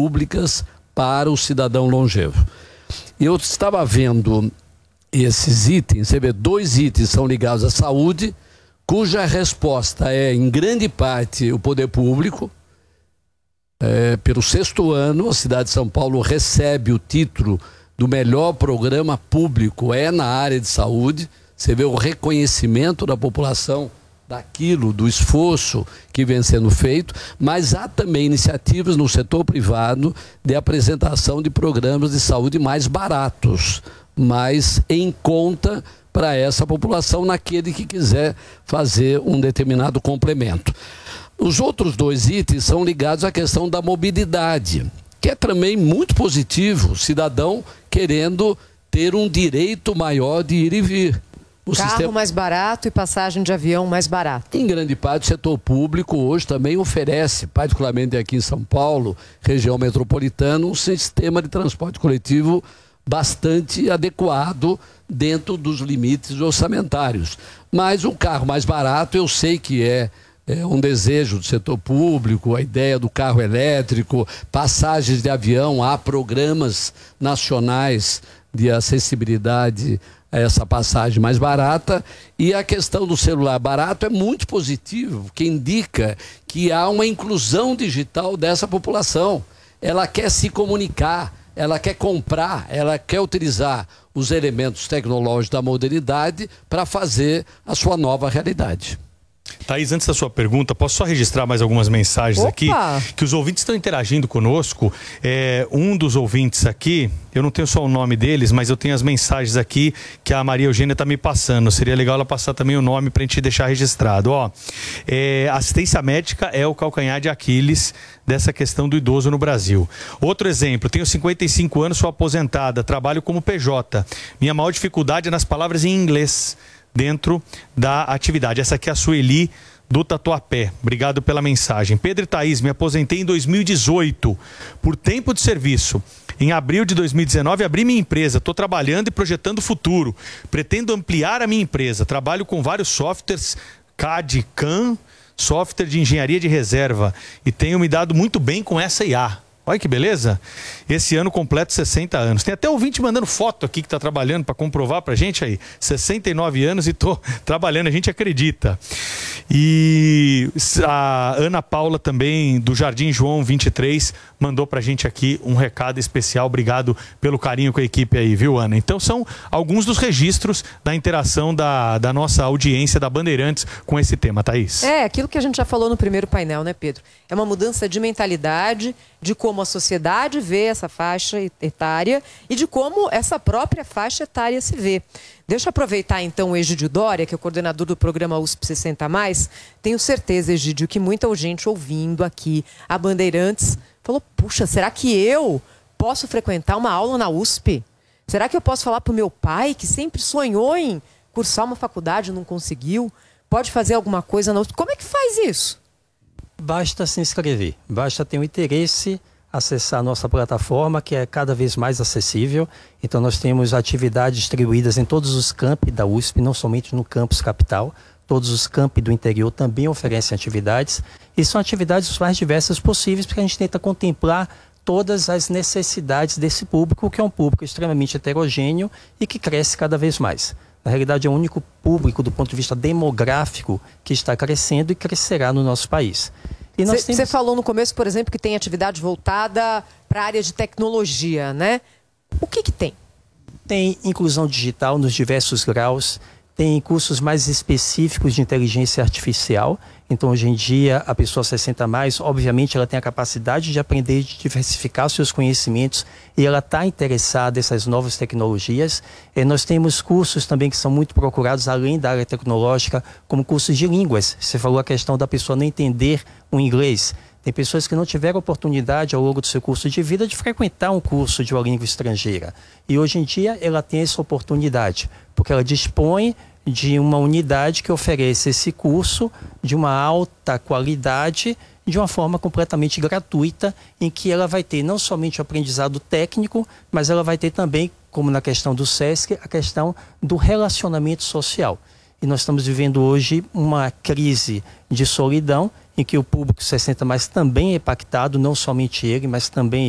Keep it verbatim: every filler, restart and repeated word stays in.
públicas para o cidadão longevo. Eu estava vendo esses itens, você vê, dois itens são ligados à saúde, cuja resposta é, em grande parte, o poder público. É, pelo sexto ano, a cidade de São Paulo recebe o título do melhor programa público, é na área de saúde. Você vê o reconhecimento da população daquilo, do esforço que vem sendo feito, mas há também iniciativas no setor privado de apresentação de programas de saúde mais baratos, mais em conta para essa população, naquele que quiser fazer um determinado complemento. Os outros dois itens são ligados à questão da mobilidade, que é também muito positivo, o cidadão querendo ter um direito maior de ir e vir. O Carro sistema... mais barato e passagem de avião mais barato. Em grande parte, o setor público hoje também oferece, particularmente aqui em São Paulo, região metropolitana, um sistema de transporte coletivo bastante adequado dentro dos limites orçamentários. Mas o carro mais barato, eu sei que é É um desejo do setor público, a ideia do carro elétrico, passagens de avião, há programas nacionais de acessibilidade a essa passagem mais barata, e a questão do celular barato é muito positivo, que indica que há uma inclusão digital dessa população. Ela quer se comunicar, ela quer comprar, ela quer utilizar os elementos tecnológicos da modernidade para fazer a sua nova realidade. Thaís, antes da sua pergunta, posso só registrar mais algumas mensagens Opa! aqui? Que os ouvintes estão interagindo conosco. É, um dos ouvintes aqui, eu não tenho só o nome deles, mas eu tenho as mensagens aqui que a Maria Eugênia está me passando. Seria legal ela passar também o nome para a gente deixar registrado. Ó, é, assistência médica é o calcanhar de Aquiles dessa questão do idoso no Brasil. Outro exemplo, tenho cinquenta e cinco anos, sou aposentada, trabalho como P J. Minha maior dificuldade é nas palavras em inglês dentro da atividade. Essa aqui é a Sueli do Tatuapé. Obrigado pela mensagem. Pedro e Thaís, me aposentei em dois mil e dezoito por tempo de serviço. Em abril de dois mil e dezenove abri minha empresa. Estou trabalhando e projetando o futuro. Pretendo ampliar a minha empresa. Trabalho com vários softwares, C A D, C A M, software de engenharia de reserva, e tenho me dado muito bem com essa I A. Olha que beleza. Esse ano completo sessenta anos. Tem até ouvinte mandando foto aqui que está trabalhando para comprovar para a gente aí. sessenta e nove anos e estou trabalhando, a gente acredita. E a Ana Paula também, do Jardim João vinte e três, mandou para a gente aqui um recado especial. Obrigado pelo carinho com a equipe aí, viu, Ana? Então são alguns dos registros da interação da, da nossa audiência da Bandeirantes com esse tema, Thaís. É, aquilo que a gente já falou no primeiro painel, né, Pedro? É uma mudança de mentalidade, de como a sociedade vê essa faixa etária e de como essa própria faixa etária se vê. Deixa eu aproveitar então o Egídio Dória, que é o coordenador do programa U S P sessenta mais. Tenho certeza, Egídio, que muita gente ouvindo aqui a Bandeirantes falou, puxa, será que eu posso frequentar uma aula na U S P? Será que eu posso falar para o meu pai, que sempre sonhou em cursar uma faculdade e não conseguiu? Pode fazer alguma coisa na U S P? Como é que faz isso? Basta se inscrever, basta ter um interesse, acessar a nossa plataforma, que é cada vez mais acessível. Então nós temos atividades distribuídas em todos os campi da U S P, não somente no campus capital. Todos os campi do interior também oferecem atividades. E são atividades as mais diversas possíveis, porque a gente tenta contemplar todas as necessidades desse público, que é um público extremamente heterogêneo e que cresce cada vez mais. Na realidade, é o único público do ponto de vista demográfico que está crescendo e crescerá no nosso país. Você temos... falou no começo, por exemplo, que tem atividade voltada para a área de tecnologia, né? O que que tem? Tem inclusão digital nos diversos graus, tem cursos mais específicos de inteligência artificial. Então, hoje em dia, a pessoa sessenta mais, obviamente, ela tem a capacidade de aprender, de diversificar os seus conhecimentos e ela está interessada nessas novas tecnologias. E nós temos cursos também que são muito procurados, além da área tecnológica, como cursos de línguas. Você falou a questão da pessoa não entender o inglês. Tem pessoas que não tiveram oportunidade ao longo do seu curso de vida de frequentar um curso de uma língua estrangeira. E hoje em dia ela tem essa oportunidade, porque ela dispõe de uma unidade que oferece esse curso de uma alta qualidade, de uma forma completamente gratuita, em que ela vai ter não somente o aprendizado técnico, mas ela vai ter também, como na questão do SESC, a questão do relacionamento social. E nós estamos vivendo hoje uma crise de solidão, em que o público sessenta mais também é impactado, não somente ele, mas também